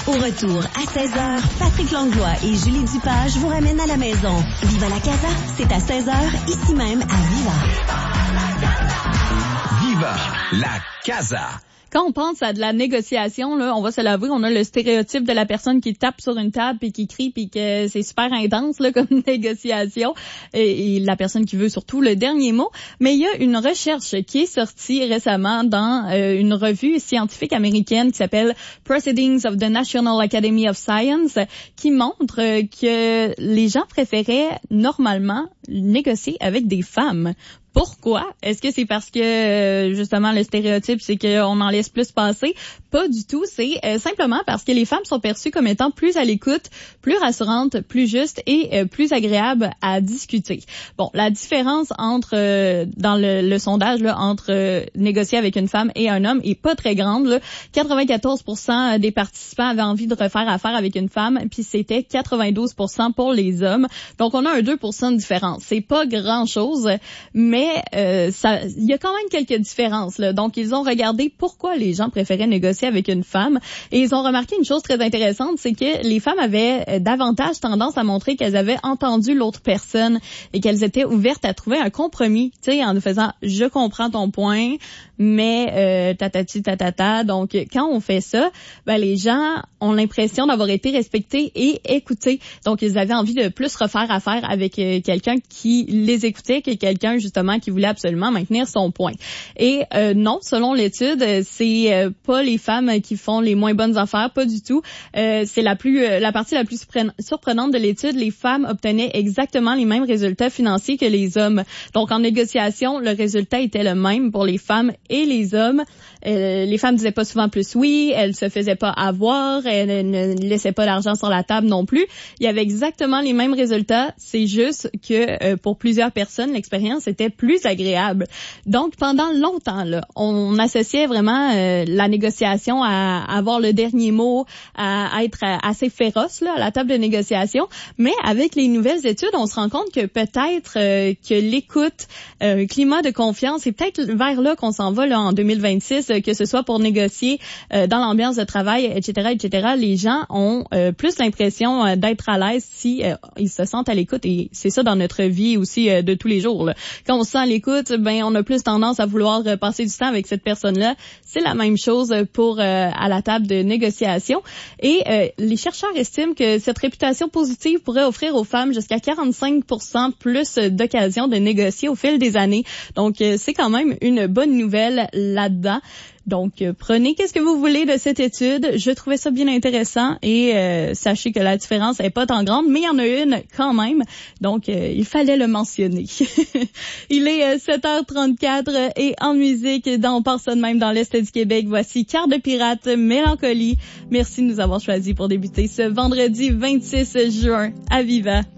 Au retour, à 16h, Patrick Langlois et Julie Dupage vous ramènent à la maison. Viva la Casa, c'est à 16h, ici même à Viva. Viva la Casa. Quand on pense à de la négociation, là, on va se l'avouer, on a le stéréotype de la personne qui tape sur une table puis qui crie puis que c'est super intense là comme négociation et la personne qui veut surtout le dernier mot. Mais il y a une recherche qui est sortie récemment dans une revue scientifique américaine qui s'appelle Proceedings of the National Academy of Science qui montre que les gens préféraient normalement négocier avec des femmes. Pourquoi? Est-ce que c'est parce que, justement, le stéréotype, c'est qu'on en laisse plus passer? Pas du tout. C'est simplement parce que les femmes sont perçues comme étant plus à l'écoute, plus rassurantes, plus justes et plus agréables à discuter. Bon, la différence entre, dans le sondage, là, entre négocier avec une femme et un homme est pas très grande. Là. 94% des participants avaient envie de refaire affaire avec une femme, puis c'était 92% pour les hommes. Donc, on a un 2% de différence. C'est pas grand-chose, mais il y a quand même quelques différences. Là. Donc, ils ont regardé pourquoi les gens préféraient négocier avec une femme et ils ont remarqué une chose très intéressante, c'est que les femmes avaient davantage tendance à montrer qu'elles avaient entendu l'autre personne et qu'elles étaient ouvertes à trouver un compromis, tu sais, en faisant « je comprends ton point », mais tatati tatata. Donc, quand on fait ça, ben les gens ont l'impression d'avoir été respectés et écoutés. Donc, ils avaient envie de plus refaire affaire avec quelqu'un qui les écoutait que quelqu'un, justement, qui voulait absolument maintenir son point. Et non, selon l'étude, c'est pas les femmes qui font les moins bonnes affaires, pas du tout. C'est la partie la plus surprenante de l'étude. Les femmes obtenaient exactement les mêmes résultats financiers que les hommes. Donc, en négociation, le résultat était le même pour les femmes et les hommes. Les femmes disaient pas souvent plus oui, elles se faisaient pas avoir, elles ne laissaient pas d'argent sur la table non plus. Il y avait exactement les mêmes résultats, c'est juste que pour plusieurs personnes, l'expérience était plus agréable. Donc, pendant longtemps, là, on associait vraiment la négociation à avoir le dernier mot, à être assez féroce là, à la table de négociation. Mais avec les nouvelles études, on se rend compte que peut-être que l'écoute, climat de confiance, c'est peut-être vers là qu'on s'en va là, en 2026, que ce soit pour négocier dans l'ambiance de travail, etc., etc. Les gens ont plus l'impression d'être à l'aise si ils se sentent à l'écoute. Et c'est ça dans notre vie aussi de tous les jours. Là. Quand on se sent à l'écoute, ben on a plus tendance à vouloir passer du temps avec cette personne-là. C'est la même chose pour à la table de négociation. Et les chercheurs estiment que cette réputation positive pourrait offrir aux femmes jusqu'à 45% plus d'occasions de négocier au fil des années. Donc, c'est quand même une bonne nouvelle là-dedans. Donc, prenez qu'est-ce que vous voulez de cette étude. Je trouvais ça bien intéressant et sachez que la différence est pas tant grande, mais il y en a une quand même. Donc, il fallait le mentionner. Il est 7h34 et en musique, on part ça de même dans l'Est du Québec. Voici Cœur de pirate, Mélancolie. Merci de nous avoir choisis pour débuter ce vendredi 26 juin à Viva.